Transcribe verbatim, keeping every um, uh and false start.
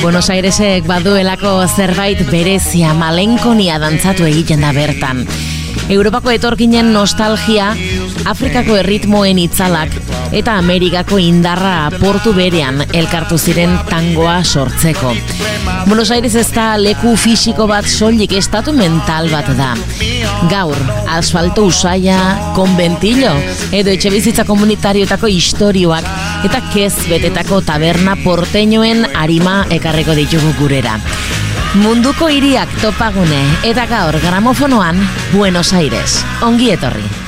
Buenos Airesek baduelako zerbait berezia, malenkonia dantzatu egiten da bertan. Europako etorkinen nostalgia, Afrikako erritmoen itzalak eta Amerikako indarra portu berean elkartu ziren tangoa sortzeko. Buenos Aires ez da leku fisiko bat soilik, estatu mental bat da. Gaur, asfalto usaia, konbentillo edo etxebizitza komunitarioetako istorioak eta kez betetako taberna porteñoen arima ekarreko ditugu gurera. Munduko hiriak topagune eta gaur gramofonoan Buenos Aires. Ongi etorri.